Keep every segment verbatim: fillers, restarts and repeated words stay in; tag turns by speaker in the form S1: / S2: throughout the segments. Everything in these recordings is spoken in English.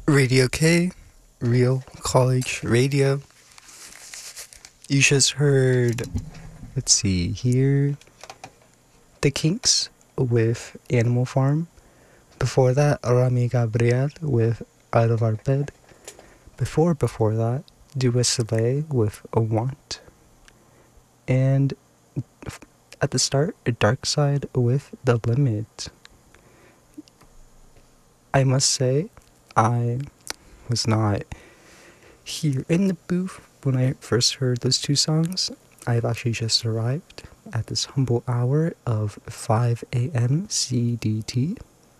S1: Radio K, Real College Radio. You just heard, let's see here, The Kinks with Animal Farm. Before that, Rami Gabriel with Out of Our Bed. Before, before that, Dua Soleil with A Want. And at the start, Dark Side with The Limit. I must say, I was not here in the booth when I first heard those two songs. I've actually just arrived at this humble hour of five a.m. C D T.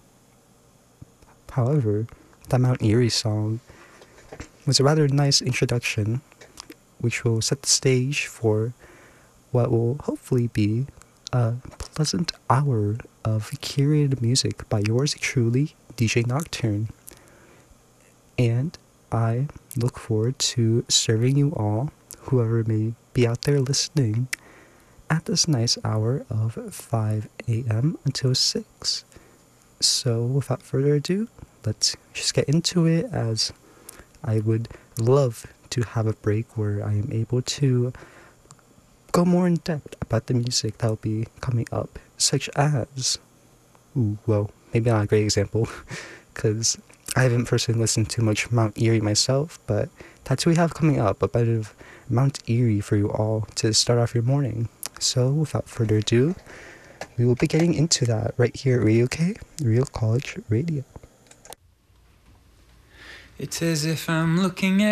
S1: However, that Mount Erie song was a rather nice introduction, which will set the stage for what will hopefully be a pleasant hour of curated music by yours truly, D J Nocturne. And I look forward to serving you all, whoever may be out there listening, at this nice hour of five a.m. until six. So without further ado, let's just get into it, as I would love to have a break where I am able to go more in depth about the music that will be coming up, such as, ooh, well, maybe not a great example, because I haven't personally listened to much Mount Erie myself, but that's what we have coming up, a bit of Mount Erie for you all to start off your morning. So without further ado, we will be getting into that right here at Radio K, Real College Radio.
S2: It's as if I'm looking at